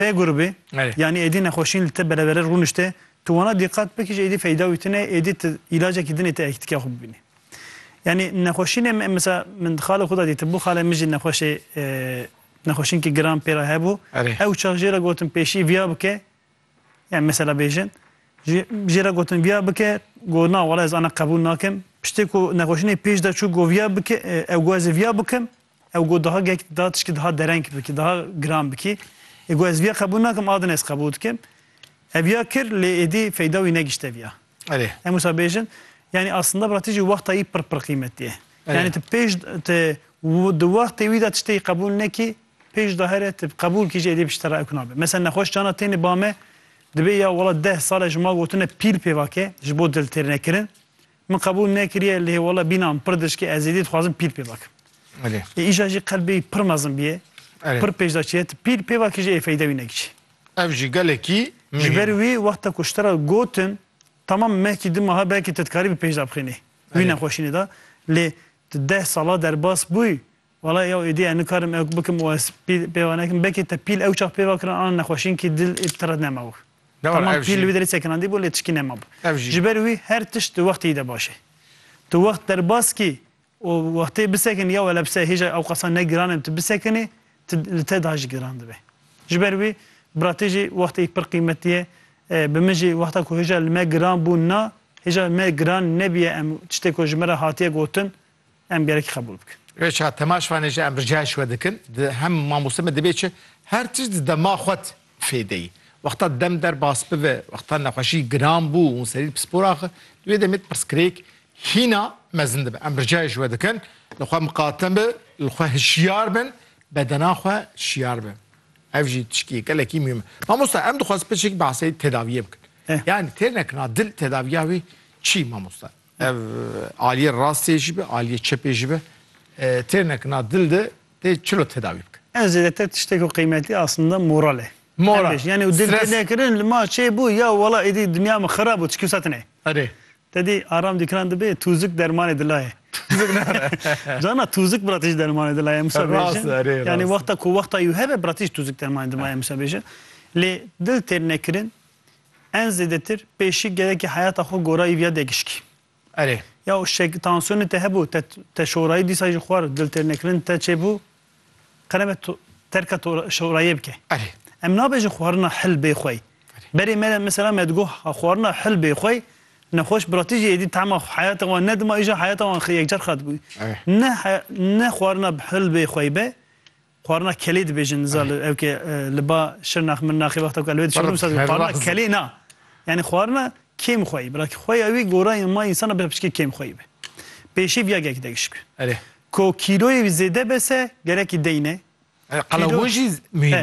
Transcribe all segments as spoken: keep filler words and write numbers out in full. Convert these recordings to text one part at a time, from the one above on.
P grubu yani edi nexweşîn li te berebere rûnişte tu wana dîqat bikî ji êdî feyda wî tune êdî ilacekî dinê te ektikê xwe bibînî. Yani nexweşînê mesela min xala xwe da dîtim bu xalê min jî nexweşê nexweşînkî giran pêra hebû ew çax jê re gotin pêşî viya bike yani mesela bêjin jê re gotin viya bike got na wala ez ana qebûl nakim piştê ku nexweşînê pêş de çû got viya bike ew got ez ê viya bikim ew got daha gek daha tişkî daha dereng bikî daha giran bikî ê got ez viya qebûl nakim adin ez qebûl dikim ev ya kir lê êdî feyda wî negişte viya em wisa bêjin yani aslında biratî jî wexta yî pir pir qîmetî ye yani tu pêş te di wextê wî de tiştê qebûl nekî pêş de here tu qebûl kî jî êdî piştera ew nabe mesela nexweş cana tenê bame dibe ya wala deh sal ji mal gotine pîl pêvake ji bo diltêrnekirin min qebûl nekiriye lê wala bînan pir dişkî ez êdî dixwazim pîl pêvakim ê îja jî qelbê pir mezin bîye pir pêş de çiye tu pîl pêvakî jî ê feyda wî nekî ev jî gelekî ji ber wî wexta ku ji te re gotin tamam mehkî di meha belkî tu dikarî bi pêş de bixînî wî nexweşînê da lê tu deh sala derbas bûyî wala ya êdî ez nikarim ew bikim û ez pîl pêva nekim belkî te pîl ew çax pêva kirin ana nexweşînkî dil ê bi te re nemaw tamam pîl wî derê sekinandî bû lê tişkî nemab ji ber wî her tişt di wextê de baş e tu wext derbas kî û wextê bisekin ya wele bise hêja ew qasa ne giran tu bisekinî li te daha jî giran dibe ji ber wî biratî jî wextê pir qîmetî ye bi min jî wexta ku hêja li me giran bû na hêja me giran nebiye em tiştê ku ji me re hatiye gotin em gerekî qebûl bikin Rêça temaşvanê jî em bircaya şwe dikin hem mamoste me dibe çi her tişt di dema xwe fêdeyî wexta dem derbas bibe wexta nexweşî giran bû û serî pispora xwe wê demê pirskirêk hîna mezin dibe em bircaya şwe dikin li xwe miqatem bi li xwe hişyar bin bedena xwe şiyar bin ev jî tişkî gelekî mühim mamosta em dixwazin pêşekî behsê tedaviyê bikin yani têrnekina dil tedaviya wî çi mamosta ev aliyê rastê jî be aliyê çepê jî be têrnekina dil de tê çilo tedavî bikin en zêdetir tiştê ku qîmetî aslında moral e moral yani dil têrnekirin li ma çê bû ya wala êdî dinya me xirab û çikî wisa tune tedî aram dîkiran dibe tûzik dermanê dila ye Cana tûzik biratî dermanê dila ye misal bêjin yani wexta ku wexta ew hebe biratî tûzik dermanê dila ye misal bêjin lê dil têrnekirin en zêdetir pêşî gerekî hayata xwe gora îviya digişkî ya tansiyonê te hebû te şorayî dîsa jî xwar dil têrnekirin te çêbû qeneme terka şorayê bike em nabêjin xwarina hilbê xwe berê me mesela me digot xwarina hilbê xwe nexweş biratî jî êdî tema hayata wan nedima îja hayata wan yekcar xat bû ne ne xwarina hilbê xwe be xwarina kelê dibêjin nizar evkê li ba şirnax min naxî wexta ku elbê dişîrim xwarina kelê na yani xwarina kêm xwe birakî xwe ew gorayên ma însana bi pişkî kêm xwe be pêşî viya gekî digişk ku kîloyê wî zêde bese gerekî deyne qelebûn jî mühim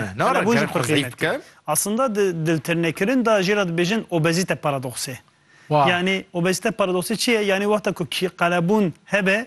e aslında dil têrnekirin da jê re dibêjin obezîte paradoksê yani obezite paradoksu çi ye yani wexta ku qelebûn hebe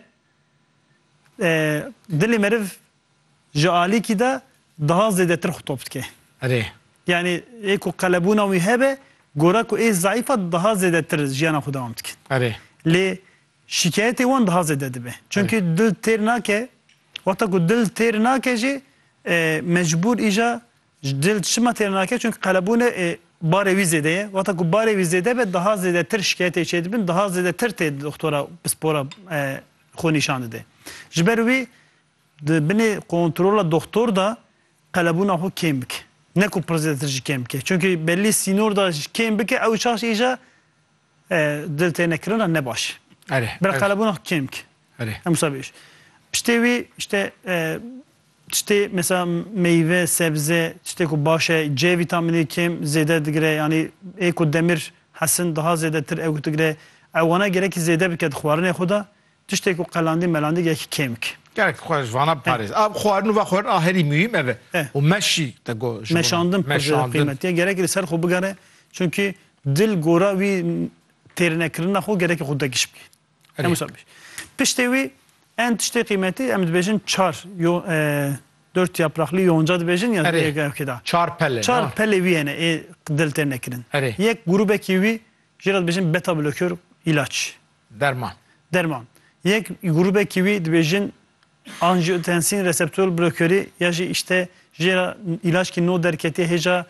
dilê meriv ji alîkî de daha zêdetir xutop dike yani ê ku qelebûna wî hebe gora ku ê zayîfa daha zêdetir jiyana xwe dewam dikin lê şikayetê wan daha zêde dibe çünkü dil têr nake wexta ku dil têr nake jî mecbûr îja dil çima têr nake çünkü qelebûnê barê wî zêde ye wexta ku barê wî zêde be daha zêdetir şikayetê çê dibin daha zêdetir tê doktora pispora xwe nîşan dide ji ber wî di binê kontrola doktor da qelebûna xwe kêm bike ne ku pir zêdetir jî kêm bike çünkü bellî sînor da kêm bike ew çaş îja dil têrnekirina ne baş ber qelebûna xwe kêm bike em wisa bêj piştê wî işte tiştê mesela meyve sebze tiştê ku baş e C vitaminê kêm zêde digire yani ê ku demir hesin daha zêdetir ew digire ew wana gerekî zêde bike di xwarinê xwe da tiştê ku qelandî melandî gekî kêm bike gerek xwe ji vana parêz xwarin ve xwarin a herî mühim ev e û meşî te got meşandin qîmetiye gerekî li ser xwe bigere çünkü dil gora wî têrnekirina xwe gerekî xwe digîş bike em wisa bêj piştê wî en tiştê qîmetî em dibêjin çar dört yapraklı yonca dibêjin ya evkeda çar pele çar pele wî hene ê dil têrnekirin yek grubekî wî jê re dibêjin beta blokör ilaç derman derman yek grubekî wî dibêjin angiotensin reseptör blokörî ya jî işte jêra îlaç ki no derketê hêja